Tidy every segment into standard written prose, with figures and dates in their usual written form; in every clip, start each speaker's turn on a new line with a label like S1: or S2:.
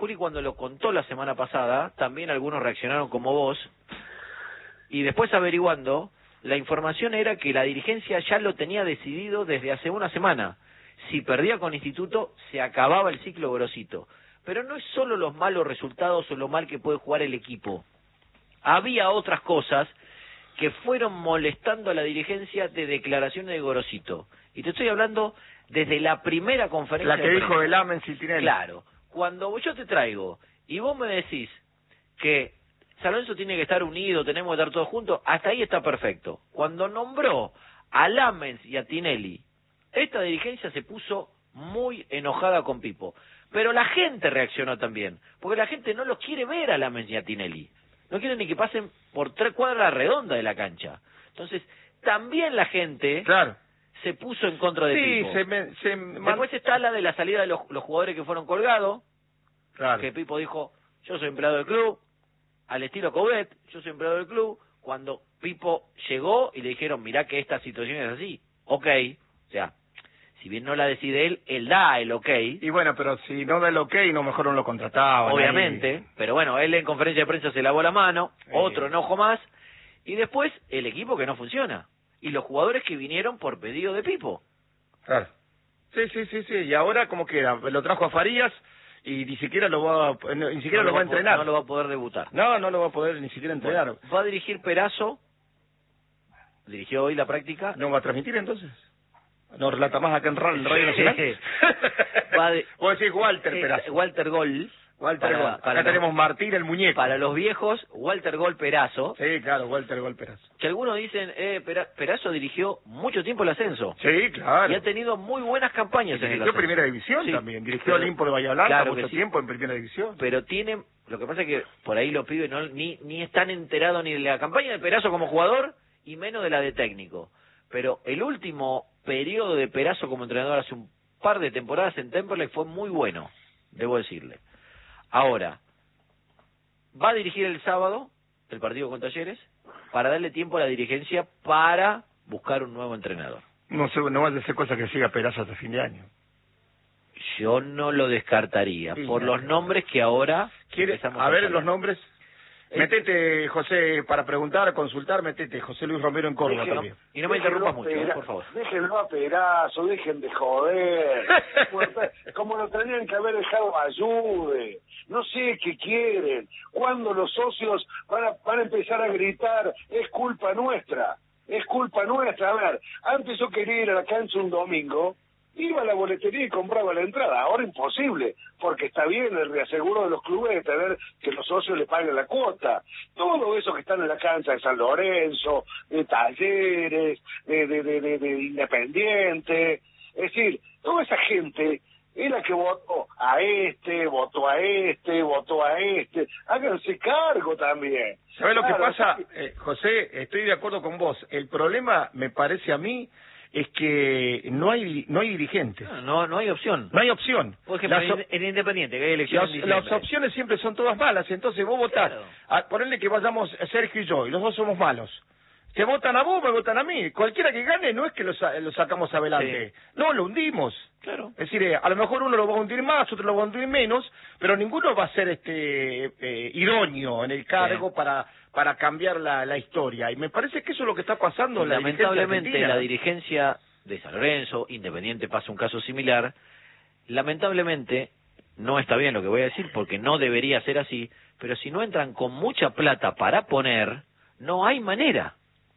S1: Juli cuando lo contó la semana pasada, también algunos reaccionaron como vos, y después averiguando, la información era que la dirigencia ya lo tenía decidido desde hace una semana. Si perdía con Instituto, se acababa el ciclo Gorosito. Pero no es solo los malos resultados o lo mal que puede jugar el equipo. Había otras cosas que fueron molestando a la dirigencia de declaraciones de Gorosito. Y te estoy hablando desde la primera conferencia.
S2: La que dijo el Amen Citinelli.
S1: Claro. Cuando yo te traigo y vos me decís que San Lorenzo tiene que estar unido, tenemos que estar todos juntos, hasta ahí está perfecto. Cuando nombró a Lamens y a Tinelli, esta dirigencia se puso muy enojada con Pipo. Pero la gente reaccionó también, porque la gente no los quiere ver a Lamens y a Tinelli. No quieren ni que pasen por 3 cuadras redondas de la cancha. Entonces, también la gente se puso en contra de Pipo. Después está la de la salida de los jugadores que fueron colgados, que Pipo dijo, yo soy empleado del club, al estilo Coudet, yo soy empleado del club. Cuando Pipo llegó y le dijeron, mirá que esta situación es así, ok, o sea, si bien no la decide él da el ok.
S2: Y bueno, pero si no da el ok, no mejor no lo contrataba.
S1: Obviamente, pero bueno, él en conferencia de prensa se lavó la mano, otro enojo más, y después el equipo que no funciona, y los jugadores que vinieron por pedido de Pipo.
S2: Claro. Sí, y ahora como queda, lo trajo a Farías y ni siquiera lo va a entrenar.
S1: No lo va a poder debutar.
S2: No lo va a poder ni siquiera entrenar.
S1: Bueno, va a dirigir Perazo, dirigió hoy la práctica.
S2: ¿No va a transmitir entonces? ¿No relata más acá en Radio Nacional? Vos decís Walter Perazo.
S1: Walter Gol.
S2: Acá tenemos Martín el muñeco.
S1: Para los viejos, Walter Gol Perazo.
S2: Sí, claro, Walter Gol Perazo.
S1: Que algunos dicen, Perazo dirigió mucho tiempo el ascenso.
S2: Sí, claro.
S1: Y ha tenido muy buenas campañas en el ascenso.
S2: Dirigió Primera División también. Dirigió Olimpo de Bahía Blanca mucho tiempo en Primera División.
S1: Pero lo que pasa es que por ahí los pibes ni están enterados ni de la campaña de Perazo como jugador y menos de la de técnico. Pero el último periodo de Perazo como entrenador hace un par de temporadas en Temperley fue muy bueno, debo decirle. Ahora, va a dirigir el sábado el partido con Talleres para darle tiempo a la dirigencia para buscar un nuevo entrenador.
S2: No va a ser cosa que siga Perazo hasta fin de año.
S1: Yo no lo descartaría, por los nombres que ahora...
S2: A ver los nombres. Metete, José, para preguntar, consultar, metete, José Luis Romero en Córdoba también.
S1: Y no me interrumpas mucho, por favor.
S3: Déjenlo a Perazo, dejen de joder. Como lo tenían que haber dejado ayude. No sé qué quieren. Cuando los socios van a empezar a gritar, es culpa nuestra. Es culpa nuestra. A ver, antes yo quería ir a la cancha un domingo, iba a la boletería y compraba la entrada. Ahora imposible, porque está bien el reaseguro de los clubes de tener que los socios le paguen la cuota. Todo eso que están en la cancha de San Lorenzo, de Talleres, de Independiente, es decir, toda esa gente es la que votó a este, votó a este, votó a este. Háganse cargo también.
S2: ¿Sabes lo que pasa, José? Estoy de acuerdo con vos. El problema, me parece a mí, es que no hay dirigentes.
S1: No hay opción.
S2: No hay opción.
S1: Por ejemplo, en Independiente, que hay elecciones.
S2: Las opciones siempre son todas malas, entonces vos votás. Ponerle que vayamos Sergio y yo, y los dos somos malos. Te votan a vos, me votan a mí. Cualquiera que gane no es que lo sacamos adelante. Sí. No, lo hundimos.
S1: Claro.
S2: Es decir, a lo mejor uno lo va a hundir más, otro lo va a hundir menos, pero ninguno va a ser idóneo en el cargo para cambiar la historia. Y me parece que eso es lo que está pasando en la
S1: lamentablemente la dirigencia de San Lorenzo, Independiente pasa un caso similar. Lamentablemente, no está bien lo que voy a decir porque no debería ser así, pero si no entran con mucha plata para poner, no hay manera.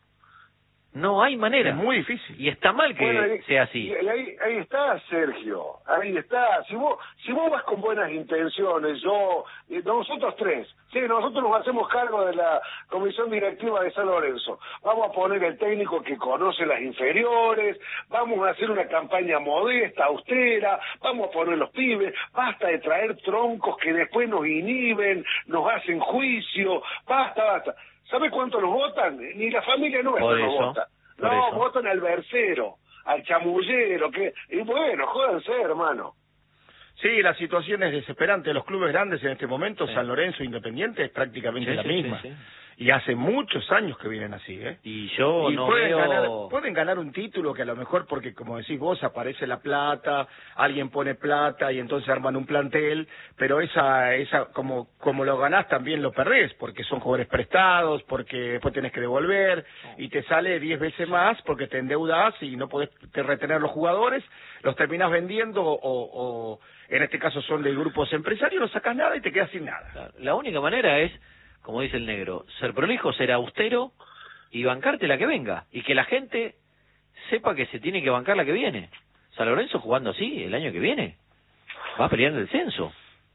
S1: No hay manera.
S2: Es muy difícil.
S1: Y está mal que sea así.
S3: Ahí está, Sergio. Ahí está. Si vos vas con buenas intenciones, nosotros tres, sí, nosotros nos hacemos cargo de la comisión directiva de San Lorenzo. Vamos a poner el técnico que conoce las inferiores, vamos a hacer una campaña modesta, austera, vamos a poner los pibes, basta de traer troncos que después nos inhiben, nos hacen juicio, basta. ¿Sabe cuánto nos votan? Ni la familia nuestra nos vota. No, votan al versero, al chamullero, y bueno, jódanse, hermano.
S2: Sí, la situación es desesperante. Los clubes grandes en este momento, San Lorenzo, Independiente, es prácticamente la misma. Sí. Y hace muchos años que vienen así, ¿eh?
S1: Y yo
S2: y
S1: no
S2: pueden ganar un título que a lo mejor, porque como decís vos, aparece la plata, alguien pone plata y entonces arman un plantel, pero esa como lo ganás también lo perdés, porque son jugadores prestados, porque después tenés que devolver, y te sale 10 veces más porque te endeudás y no podés retener los jugadores, los terminás vendiendo o en este caso son de grupos empresarios, no sacás nada y te quedas sin nada.
S1: La única manera es, como dice el negro, ser prolijo, ser austero y bancarte la que venga. Y que la gente sepa que se tiene que bancar la que viene. San Lorenzo jugando así el año que viene va a pelear el descenso.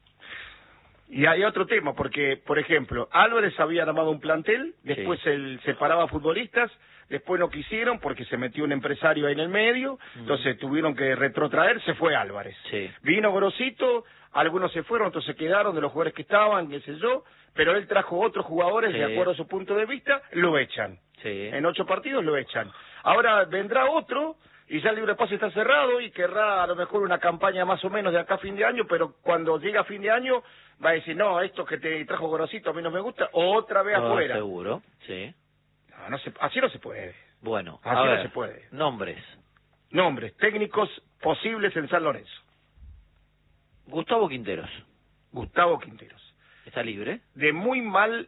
S2: Y hay otro tema, porque, por ejemplo, Álvarez había armado un plantel, después él separaba futbolistas, después no quisieron porque se metió un empresario ahí en el medio, entonces tuvieron que retrotraer, se fue Álvarez. Vino Grosito, algunos se fueron, otros se quedaron de los jugadores que estaban, qué sé yo, pero él trajo otros jugadores, de acuerdo a su punto de vista, lo echan. En 8 partidos lo echan. Ahora vendrá otro, y ya el libre pase está cerrado, y querrá a lo mejor una campaña más o menos de acá a fin de año, pero cuando llega a fin de año va a decir, no, esto que te trajo Grosito a mí no me gusta, o otra vez afuera.
S1: Seguro, sí.
S2: No, así no se puede.
S1: Bueno,
S2: así no se puede.
S1: Nombres,
S2: técnicos posibles en San Lorenzo.
S1: Gustavo Quinteros. ¿Está libre?
S2: De muy mal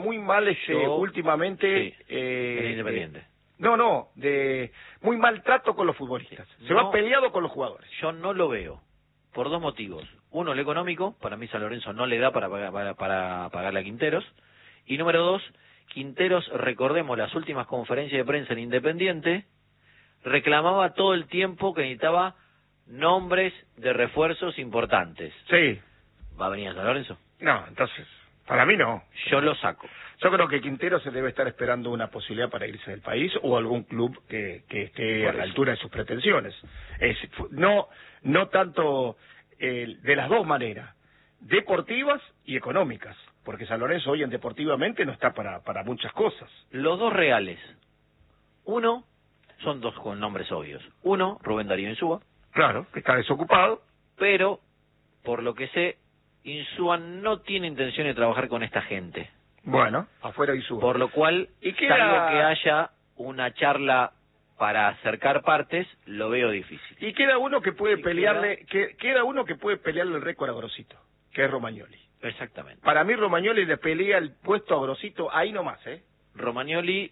S2: últimamente.
S1: El Independiente.
S2: De muy mal trato con los futbolistas. Se va peleado con los jugadores.
S1: Yo no lo veo, por 2 motivos. Uno, el económico, para mí San Lorenzo no le da para pagarle a Quinteros. Y número 2, Quinteros, recordemos las últimas conferencias de prensa en Independiente, reclamaba todo el tiempo que necesitaba nombres de refuerzos importantes.
S2: Sí.
S1: ¿Va a venir a San Lorenzo?
S2: No, entonces, para mí no.
S1: Yo lo saco.
S2: Yo creo que Quintero se debe estar esperando una posibilidad para irse del país o algún club que esté a la altura de sus pretensiones. No tanto de las dos maneras, deportivas y económicas, porque San Lorenzo hoy en deportivamente no está para muchas cosas.
S1: Los 2 reales. Uno, son 2 con nombres obvios. Uno, Rubén Darío Insúa.
S2: Claro, que está desocupado.
S1: Pero, por lo que sé, Insúa no tiene intención de trabajar con esta gente.
S2: Bueno, afuera Insúa.
S1: Por lo cual, salvo que haya una charla para acercar partes, lo veo difícil.
S2: Y queda uno que puede pelearle el récord a Grosito, que es Romagnoli.
S1: Exactamente.
S2: Para mí Romagnoli le pelea el puesto a Grosito ahí nomás,
S1: Romagnoli,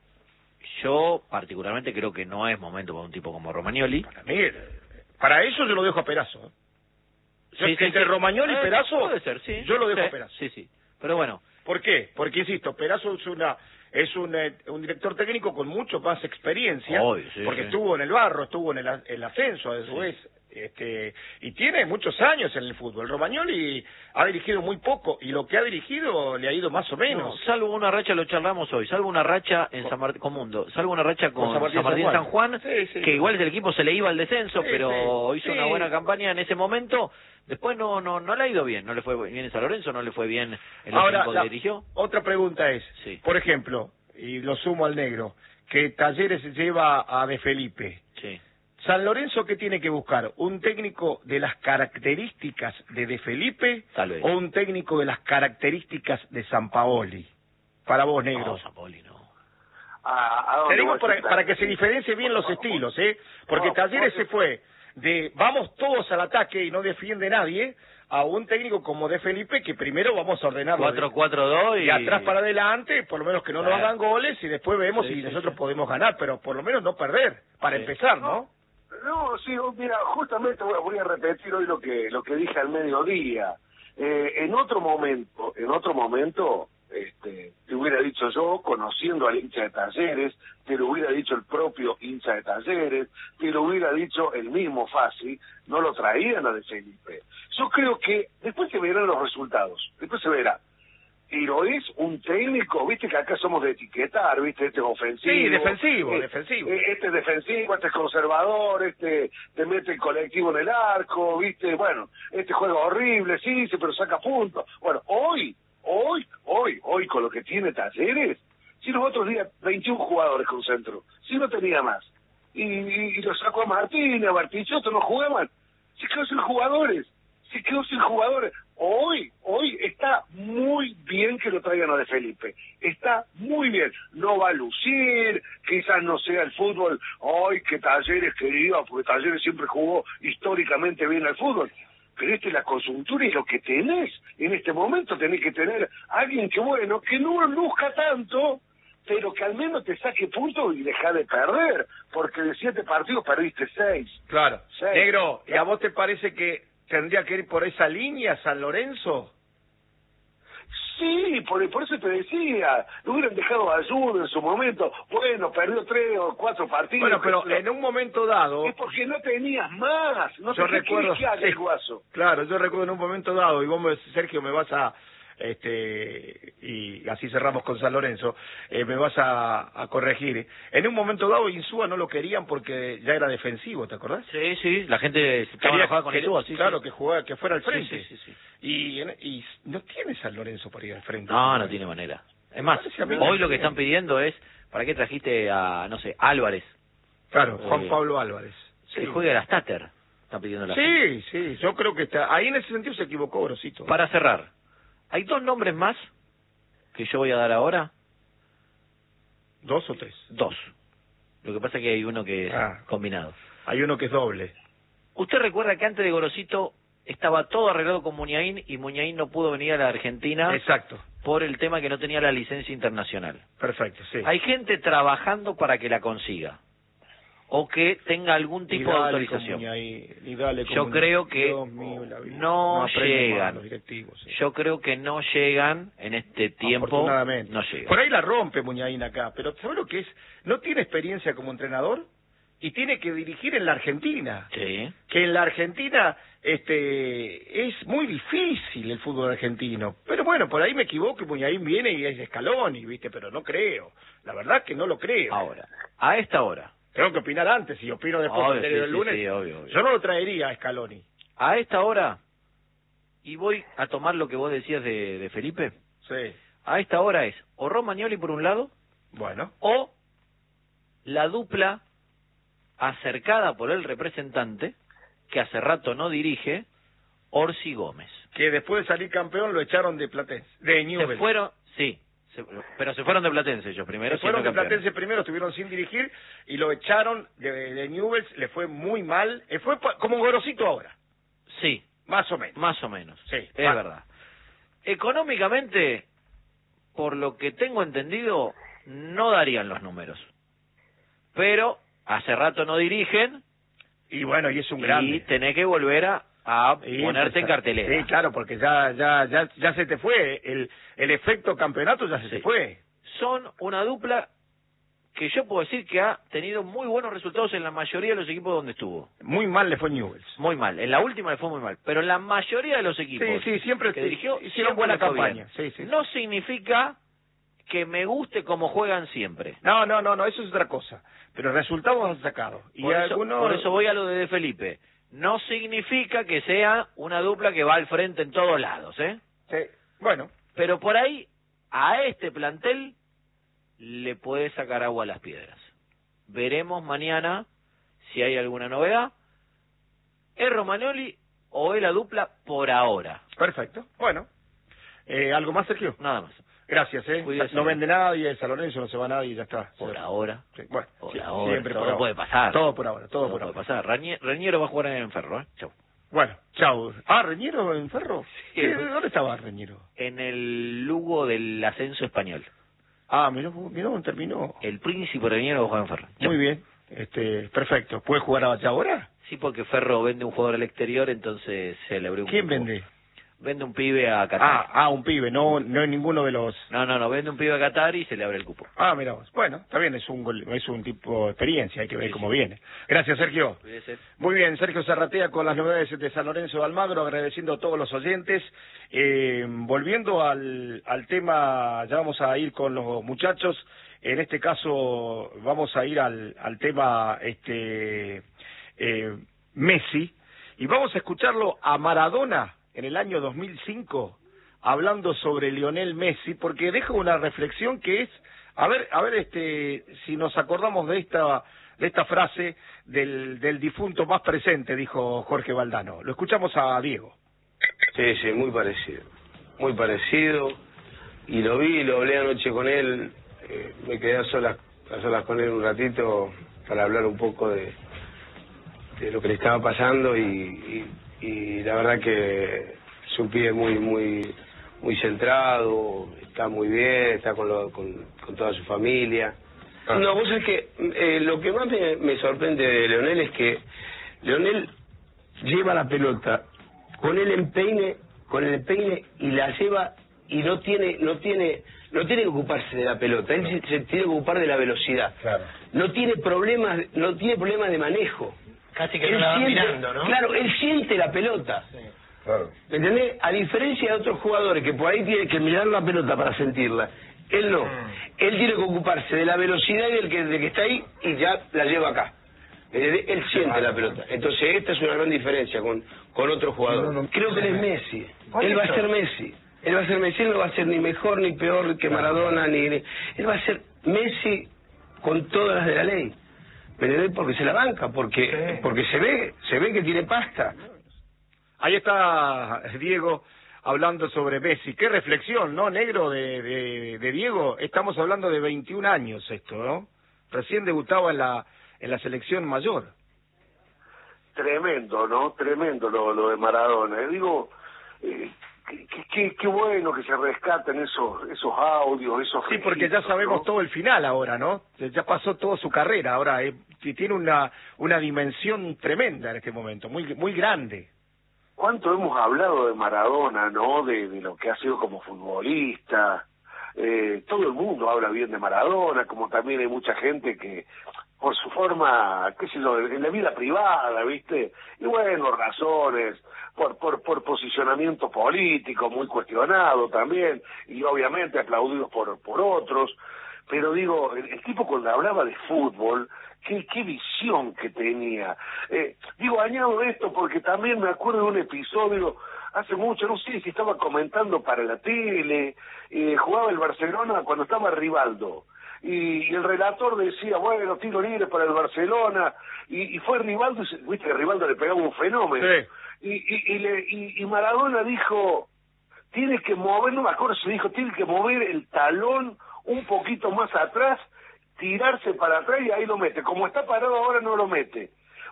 S1: yo particularmente creo que no es momento para un tipo como Romagnoli.
S2: Para eso yo lo dejo a Perazo. Entre Romagnoli y Perazo,
S1: puede ser, sí.
S2: Yo lo dejo a Perazo.
S1: Sí. Pero bueno.
S2: ¿Por qué? Porque, insisto, Perazo es un director técnico con mucho más experiencia, porque estuvo en el barro, estuvo en el ascenso, a su vez, y tiene muchos años en el fútbol. Romagnoli ha dirigido muy poco, y lo que ha dirigido le ha ido más o menos.
S1: Salvo una racha, lo charlamos hoy, salvo una racha en San Martín, con Mundo, salvo una racha con San Martín San Juan, que igual el equipo se le iba al descenso, pero hizo una buena campaña en ese momento. Después no le ha ido bien, no le fue bien en San Lorenzo, no le fue bien en el tiempo que dirigió.
S2: Otra pregunta es, por ejemplo, y lo sumo al negro, que Talleres lleva a De Felipe. San Lorenzo, ¿qué tiene que buscar? ¿Un técnico de las características de Felipe o un técnico de las características de Sampaoli? Para vos, negro.
S1: No, Sampaoli no.
S2: Te digo para que se diferencie bien los estilos, porque Talleres se fue de vamos todos al ataque y no defiende nadie, a un técnico como De Felipe que primero vamos a ordenarlo
S1: 4-4-2
S2: y atrás para adelante, por lo menos que no nos hagan goles y después vemos si nosotros podemos ganar, pero por lo menos no perder, para empezar, ¿no?
S3: No, sí, mira, justamente voy a repetir hoy lo que dije al mediodía. En otro momento, te hubiera dicho yo, conociendo al hincha de Talleres, te lo hubiera dicho el propio hincha de Talleres, te lo hubiera dicho el mismo Fassi, no lo traían a De Felipe. Yo creo que después se verán los resultados, después se verá. Pero es un técnico, viste que acá somos de etiquetar, viste, este es ofensivo.
S2: Sí, defensivo.
S3: Este es defensivo, este es conservador, te mete el colectivo en el arco, viste, bueno, este juega horrible, sí, pero saca puntos. Bueno, hoy, con lo que tiene Talleres, si los otros días 21 jugadores con centro, si no tenía más, y lo sacó a Martín, a Bartichotto, no jugaban, se quedó sin jugadores. Hoy está muy bien que lo traigan a De Felipe. Está muy bien, no va a lucir, quizás no sea el fútbol hoy que Talleres quería, porque Talleres siempre jugó históricamente bien al fútbol. Pero esta es la coyuntura y lo que tenés en este momento. Tenés que tener a alguien que, bueno, que no luzca tanto, pero que al menos te saque puntos y deja de perder, porque de 7 partidos perdiste 6.
S2: Claro.
S3: 6.
S2: Negro, ¿y a vos te parece que tendría que ir por esa línea San Lorenzo?
S3: Sí, por eso te decía, lo hubieran dejado a Ayuda en su momento. Bueno, perdió 3 o 4 partidos.
S2: Bueno, pero en un momento dado...
S3: Es porque no tenías más, no
S2: yo
S3: te
S2: recuerdo,
S3: que haga el Guaso.
S2: Claro, yo recuerdo en un momento dado, y vos, Sergio, me vas a... y así cerramos con San Lorenzo, me vas a corregir. En un momento dado Insúa no lo querían porque ya era defensivo, ¿te acordás?
S1: Sí, sí, la gente estaba
S2: Quería,
S1: enojada con Insúa, sí.
S2: claro,
S1: sí.
S2: que jugaba, que fuera al frente.
S1: Sí, sí, sí, sí.
S2: Y no tiene San Lorenzo para ir al frente.
S1: No tiene manera. Es más, hoy lo que están pidiendo es, ¿para qué trajiste a, no sé, Álvarez?
S2: Claro, Juan Pablo Álvarez.
S1: Que juegue a la Stater, están pidiendo la
S2: gente. Sí, yo creo que está ahí en ese sentido se equivocó Grosito.
S1: Para cerrar, hay 2 nombres más que yo voy a dar ahora.
S2: 2 o 3.
S1: 2. Lo que pasa es que hay uno que es combinado.
S2: Hay uno que es doble.
S1: ¿Usted recuerda que antes de Gorosito estaba todo arreglado con Muñain y Muñain no pudo venir a la Argentina?
S2: Exacto.
S1: Por el tema que no tenía la licencia internacional.
S2: Perfecto, sí.
S1: Hay gente trabajando para que la consiga o que tenga algún tipo de autorización. Yo creo que no llegan. Yo creo que no llegan en este tiempo.
S2: Afortunadamente.
S1: No llegan.
S2: Por ahí la rompe Muñain acá, pero ¿sabes lo que es? No tiene experiencia como entrenador y tiene que dirigir en la Argentina.
S1: Sí.
S2: Que en la Argentina es muy difícil el fútbol argentino. Pero bueno, por ahí me equivoco y Muñain viene y es de Scaloni, ¿viste? Pero no creo. La verdad que no lo creo.
S1: Ahora, a esta hora.
S2: Tengo que opinar antes, y opino después del lunes.
S1: Sí, obvio.
S2: Yo no lo traería a Scaloni.
S1: A esta hora, y voy a tomar lo que vos decías de Felipe.
S2: Sí.
S1: A esta hora es o Romagnoli por un lado,
S2: bueno,
S1: o la dupla acercada por el representante, que hace rato no dirige, Orsi Gómez.
S2: Que después de salir campeón lo echaron de Platense, de Newell's.
S1: Se fueron, sí. Pero se fueron de Platense ellos primero.
S2: Se fueron de Platense primero, estuvieron sin dirigir y lo echaron de Newell's, le fue muy mal. Fue como Gorosito ahora.
S1: Sí.
S2: Más o menos.
S1: Más o menos.
S2: Sí.
S1: Es verdad. Económicamente, por lo que tengo entendido, no darían los números. Pero hace rato no dirigen.
S2: Y bueno, y es un grande.
S1: Y tenés que volver a ponerte en cartelera.
S2: Sí, claro, porque ya se te fue. El efecto campeonato ya se te fue.
S1: Son una dupla que yo puedo decir que ha tenido muy buenos resultados en la mayoría de los equipos donde estuvo.
S2: Muy mal le fue Newell's.
S1: Muy mal. En la última le fue muy mal. Pero en la mayoría de los equipos
S2: siempre
S1: que dirigió,
S2: hicieron buena campaña. Sí.
S1: No significa que me guste cómo juegan siempre.
S2: No, eso es otra cosa. Pero resultados han sacado. Y
S1: por eso voy a lo de Felipe. No significa que sea una dupla que va al frente en todos lados, ¿eh?
S2: Sí, bueno.
S1: Pero por ahí, a este plantel le puede sacar agua a las piedras. Veremos mañana si hay alguna novedad. ¿Es Romagnoli o es la dupla por ahora?
S2: Perfecto. Bueno. ¿Algo más, Sergio?
S1: Nada más.
S2: Gracias,
S1: Cuídese.
S2: No vende nadie, el San Lorenzo no se va nadie y ya está.
S1: Por ahora.
S2: Sí, bueno,
S1: por ahora.
S2: Siempre
S1: todo
S2: por
S1: puede pasar.
S2: Todo por ahora, todo
S1: puede
S2: ahora.
S1: pasar. Reñero va a jugar en Ferro, ¿eh? Chau.
S2: Bueno, chau. ¿Reñero en Ferro? Sí. ¿Dónde estaba Reñero?
S1: En el Lugo del ascenso español.
S2: Miró, terminó.
S1: El Príncipe Reñero va a jugar en Ferro.
S2: Chau. Muy bien. Perfecto. ¿Puede jugar ahora?
S1: Sí, porque Ferro vende un jugador al exterior, entonces se le abrió un
S2: ¿Quién
S1: grupo.
S2: vende?
S1: Vende un pibe a Qatar.
S2: Un pibe, no es ninguno de los...
S1: No, vende un pibe a Qatar y se le abre el cupo.
S2: Mira vos. Bueno, está bien, es un tipo de experiencia, hay que ver cómo viene. Gracias, Sergio.
S1: Cuídese.
S2: Muy bien, Sergio Zarratea con las novedades de San Lorenzo de Almagro, agradeciendo a todos los oyentes. Volviendo al tema, ya vamos a ir con los muchachos, en este caso vamos a ir al tema Messi, y vamos a escucharlo a Maradona en el año 2005, hablando sobre Lionel Messi, porque deja una reflexión que es, a ver, si nos acordamos de esta frase del difunto más presente, dijo Jorge Valdano. Lo escuchamos a Diego.
S4: Sí, muy parecido. Muy parecido. lo vi, lo hablé anoche con él, me quedé a solas con él un ratito para hablar un poco de lo que le estaba pasando y la verdad que es un pibe muy centrado, está muy bien, está con toda su familia. No, vos sabés que lo que más me sorprende de Leonel es que Leonel lleva la pelota con el empeine y la lleva y no tiene que ocuparse de la pelota, él se tiene que ocupar de la velocidad.
S2: Claro.
S4: No tiene problemas de manejo.
S5: Casi que
S4: Él
S5: no la va
S4: siente,
S5: mirando, ¿no?
S4: Claro, él siente la pelota.
S2: Sí. Claro.
S4: ¿Me entendés? A diferencia de otros jugadores que por ahí tienen que mirar la pelota para sentirla, él no. Él tiene que ocuparse de la velocidad y del que está ahí y ya la lleva acá. Él siente la pelota. Entonces esta es una gran diferencia con otro jugador. Creo que él es Messi. Él va a ser Messi. Él no va a ser ni mejor ni peor que Maradona, él va a ser Messi con todas las de la ley. Pero porque se la banca, porque se ve que tiene pasta.
S2: Ahí está Diego hablando sobre Messi. Qué reflexión, ¿no, negro, de Diego? Estamos hablando de 21 años esto, ¿no? Recién debutaba en la selección mayor.
S3: Tremendo, ¿no? Tremendo lo de Maradona. Digo, qué bueno que se rescaten esos audios, esos
S2: Sí, porque ya sabemos, ¿no?, todo el final ahora, ¿no? Ya pasó toda su carrera, ahora tiene una dimensión tremenda en este momento, muy grande.
S3: ¿Cuánto hemos hablado de Maradona, no? De lo que ha sido como futbolista. Todo el mundo habla bien de Maradona, como también hay mucha gente que por su forma, qué sé yo, en la vida privada, ¿viste? Y bueno, razones, por posicionamiento político muy cuestionado también, y obviamente aplaudidos por otros. Pero digo, el tipo cuando hablaba de fútbol, qué visión que tenía. Digo, añado esto porque también me acuerdo de un episodio hace mucho, no sé si estaba comentando para la tele, jugaba el Barcelona cuando estaba Rivaldo, y el relator decía, bueno, tiro libre para el Barcelona, y fue Rivaldo, viste que Rivaldo le pegaba un fenómeno, sí. y Maradona dijo, tiene que mover, no me acuerdo si dijo, tiene que mover el talón un poquito más atrás, tirarse para atrás y ahí lo mete. Como está parado ahora no lo mete.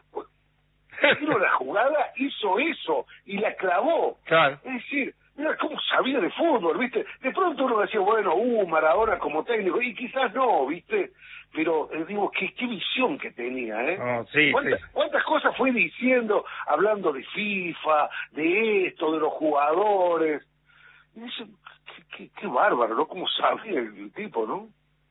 S3: Pero la jugada hizo eso y la clavó.
S2: Claro.
S3: Es decir, mira cómo sabía de fútbol, ¿viste? De pronto uno decía, bueno, Maradona como técnico, y quizás no, ¿viste? Pero digo, qué visión que tenía, ¿eh?
S2: Oh, sí,
S3: ¿Cuántas cosas fue diciendo, hablando de FIFA, de esto, de los jugadores? Y dice, qué bárbaro, ¿no? Cómo sabía el tipo, ¿no?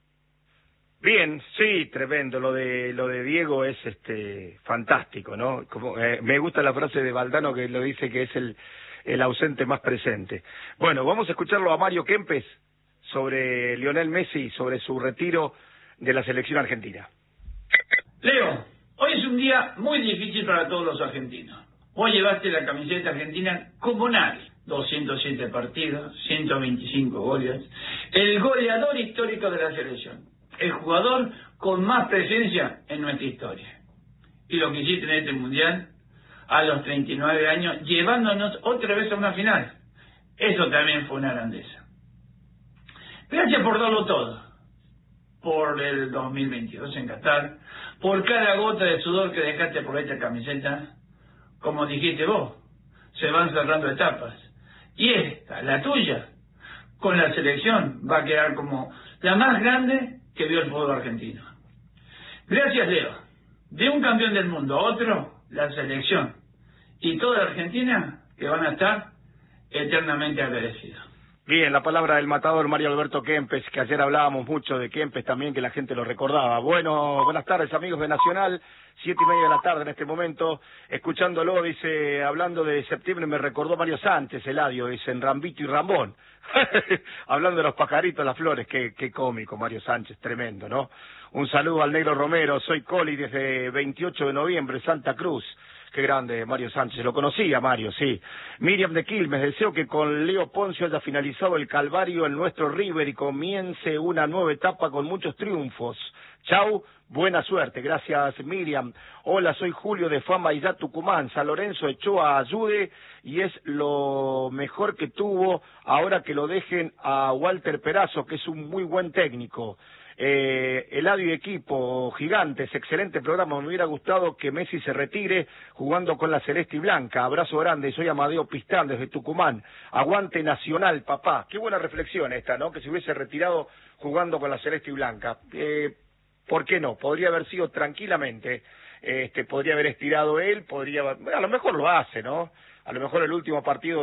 S2: Bien, sí, tremendo. Lo de Diego es fantástico, ¿no? Como me gusta la frase de Valdano que lo dice que es el ausente más presente. Bueno, vamos a escucharlo a Mario Kempes sobre Lionel Messi, sobre su retiro de la selección argentina.
S6: Leo, hoy es un día muy difícil para todos los argentinos. Vos llevaste la camiseta argentina como nadie. 207 partidos, 125 goles. El goleador histórico de la selección. El jugador con más presencia en nuestra historia. Y lo que hiciste en este mundial, a los 39 años, llevándonos otra vez a una final. Eso también fue una grandeza. Gracias por darlo todo. Por el 2022 en Qatar, por cada gota de sudor que dejaste por esta camiseta. Como dijiste vos, se van cerrando etapas. Y esta, la tuya, con la selección, va a quedar como la más grande que vio el fútbol argentino. Gracias, Leo. De un campeón del mundo a otro, la selección y toda la Argentina que van a estar eternamente agradecidos.
S2: Bien, la palabra del matador Mario Alberto Kempes, que ayer hablábamos mucho de Kempes también, que la gente lo recordaba. Bueno, buenas tardes amigos de Nacional, 7:30 de la tarde en este momento, escuchándolo, dice, hablando de septiembre me recordó Mario Sánchez, Eladio, dice, en Rambito y Rambón, hablando de los pajaritos, las flores, qué cómico Mario Sánchez, tremendo, ¿no? Un saludo al negro Romero, soy Coli desde 28 de noviembre, Santa Cruz. Qué grande, Mario Sánchez. Lo conocía, Mario, sí. Miriam de Quilmes, deseo que con Leo Poncio haya finalizado el calvario en nuestro River y comience una nueva etapa con muchos triunfos. Chau, buena suerte. Gracias, Miriam. Hola, soy Julio de Fama y ya Tucumán. San Lorenzo echó a Ayude y es lo mejor que tuvo. Ahora que lo dejen a Walter Perazo, que es un muy buen técnico. Eladio y equipo, gigantes, excelente programa. Me hubiera gustado que Messi se retire jugando con la celeste y blanca. Abrazo grande, soy Amadeo Pistán desde Tucumán. Aguante Nacional, papá. Qué buena reflexión esta, ¿no? Que se hubiese retirado jugando con la celeste y blanca. ¿Por qué no? Podría haber sido tranquilamente, podría haber estirado él, a lo mejor lo hace, ¿no? A lo mejor el último partido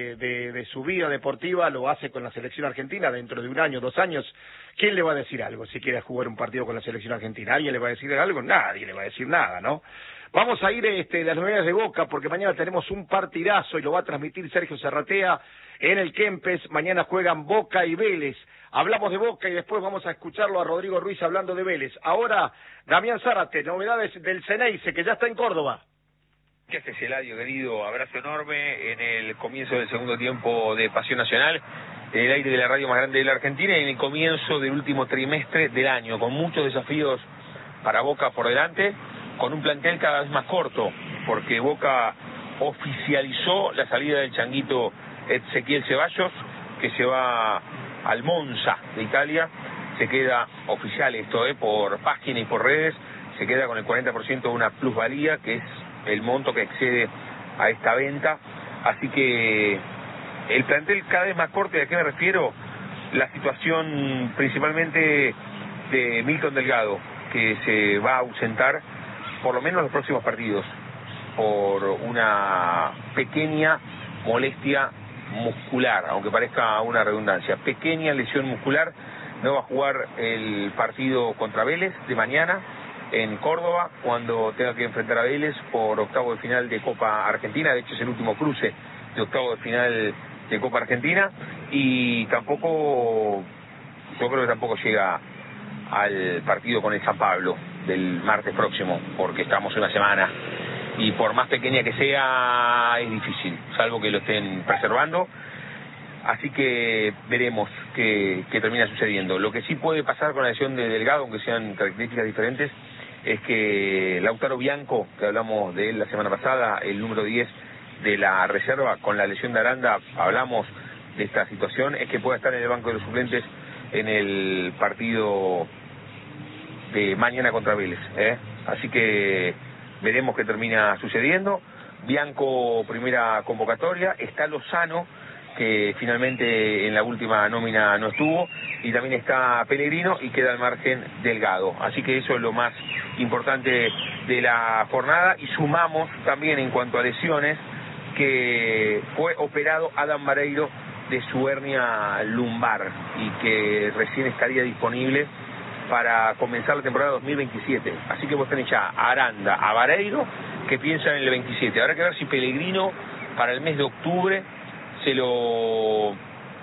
S2: de su vida deportiva lo hace con la selección argentina dentro de 1 año, 2 años. ¿Quién le va a decir algo si quiere jugar un partido con la selección argentina? ¿Alguien le va a decir algo? Nadie le va a decir nada, ¿no? Vamos a ir las novedades de Boca porque mañana tenemos un partidazo y lo va a transmitir Sergio Serratea en el Kempes. Mañana juegan Boca y Vélez. Hablamos de Boca y después vamos a escucharlo a Rodrigo Ruiz hablando de Vélez. Ahora, Damián Zárate, novedades del Ceneice que ya está en Córdoba.
S5: ¿Qué haces, Eladio, querido? Abrazo enorme en el comienzo del segundo tiempo de Pasión Nacional, en el aire de la radio más grande de la Argentina y en el comienzo del último trimestre del año, con muchos desafíos para Boca por delante, con un plantel cada vez más corto, porque Boca oficializó la salida del changuito Ezequiel Ceballos, que se va al Monza de Italia. Se queda oficial esto, por página y por redes, se queda con el 40% de una plusvalía, que es el monto que excede a esta venta. Así que el plantel cada vez más corto. ¿Y a qué me refiero? La situación principalmente de Milton Delgado, que se va a ausentar por lo menos los próximos partidos por una pequeña molestia muscular, aunque parezca una redundancia. Pequeña lesión muscular. No va a jugar el partido contra Vélez de mañana en Córdoba, cuando tenga que enfrentar a Vélez por octavo de final de Copa Argentina. De hecho, es el último cruce de octavo de final de Copa Argentina. Y tampoco, yo creo que tampoco llega al partido con el San Pablo del martes próximo, porque estamos una semana y por más pequeña que sea, es difícil, salvo que lo estén preservando. Así que veremos qué termina sucediendo. Lo que sí puede pasar con la lesión de Delgado, aunque sean características diferentes, es que Lautaro Bianco, que hablamos de él la semana pasada, el número 10 de la reserva, con la lesión de Aranda, hablamos de esta situación, es que pueda estar en el banco de los suplentes en el partido de mañana contra Vélez, Así que veremos qué termina sucediendo. Bianco, primera convocatoria. Está Lozano, que finalmente en la última nómina no estuvo, y también está Pellegrino, y queda al margen Delgado. Así que eso es lo más importante de la jornada. Y sumamos también, en cuanto a lesiones, que fue operado Adam Vareiro de su hernia lumbar y que recién estaría disponible para comenzar la temporada 2027. Así que vos tenés ya a Aranda, a Vareiro, que piensan en el 27. Habrá que ver si Pellegrino para el mes de octubre se lo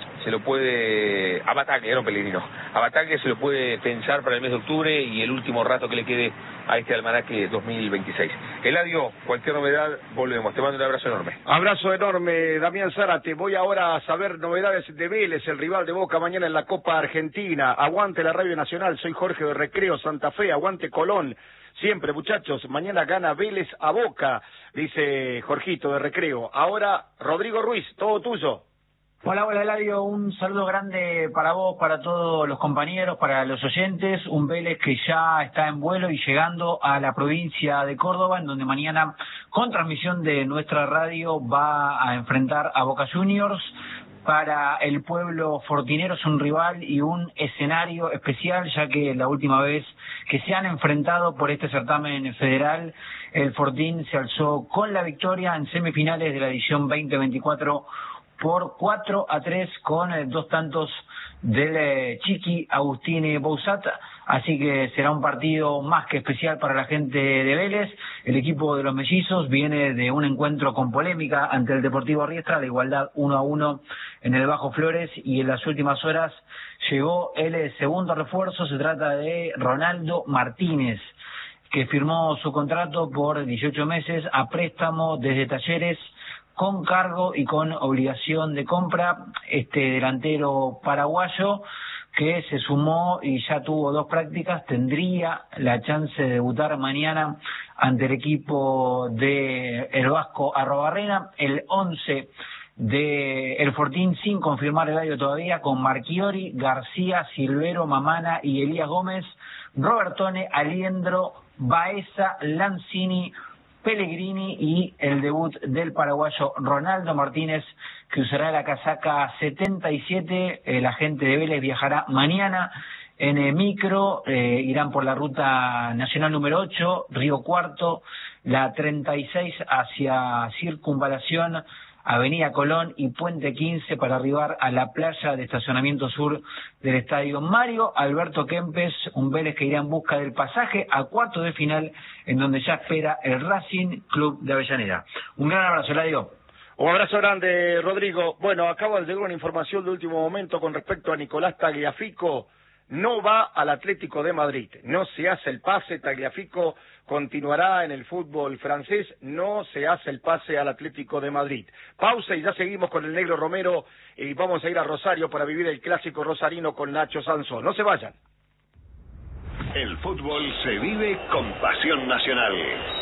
S5: puede, a Bataglia, no Pellegrino, a Bataglia se lo puede pensar para el mes de octubre y el último rato que le quede a este almanaque 2026. Eladio, cualquier novedad, volvemos. Te mando un abrazo enorme.
S2: Abrazo enorme, Damián Zárate. Voy ahora a saber novedades de Vélez, el rival de Boca mañana en la Copa Argentina. Aguante la Radio Nacional, soy Jorge de Recreo, Santa Fe, aguante Colón. Siempre, muchachos, mañana gana Vélez a Boca, dice Jorgito de Recreo. Ahora, Rodrigo Ruiz, todo tuyo.
S7: Hola, Eladio, un saludo grande para vos, para todos los compañeros, para los oyentes. Un Vélez que ya está en vuelo y llegando a la provincia de Córdoba, en donde mañana, con transmisión de nuestra radio, va a enfrentar a Boca Juniors. Para el pueblo fortinero es un rival y un escenario especial, ya que la última vez que se han enfrentado por este certamen federal, el Fortín se alzó con la victoria en semifinales de la edición 2024 por 4-3 con 2 tantos del Chiqui Agustini Bouzat. Así que será un partido más que especial para la gente de Vélez. El equipo de los mellizos viene de un encuentro con polémica ante el Deportivo Riestra, la igualdad 1-1 en el Bajo Flores, y en las últimas horas llegó el segundo refuerzo. Se trata de Ronaldo Martínez. que firmó su contrato por 18 meses a préstamo desde Talleres con cargo y con obligación de compra. Este delantero paraguayo que se sumó y ya tuvo 2 prácticas, tendría la chance de debutar mañana ante el equipo de el Vasco Arrobarrena. El 11 de el Fortín sin confirmar el año todavía, con Marchiori, García, Silvero, Mamana y Elías Gómez, Robertone, Aliendro, Baeza, Lanzini, Pellegrini y el debut del paraguayo Ronaldo Martínez, que usará la casaca 77. La gente de Vélez viajará mañana en micro, irán por la ruta nacional número 8, Río Cuarto, la 36 hacia Circunvalación, Avenida Colón y Puente 15 para arribar a la playa de estacionamiento sur del estadio Mario Alberto Kempes, un Vélez que irá en busca del pasaje a cuartos de final, en donde ya espera el Racing Club de Avellaneda. Un gran abrazo, Eladio.
S2: Un abrazo grande, Rodrigo. Bueno, acaba de llegar una información de último momento con respecto a Nicolás Tagliafico. No va al Atlético de Madrid, no se hace el pase. Tagliafico continuará en el fútbol francés, no se hace el pase al Atlético de Madrid. Pausa y ya seguimos con el Negro Romero y vamos a ir a Rosario para vivir el clásico rosarino con Nacho Sansón. No se vayan.
S8: El fútbol se vive con pasión nacional.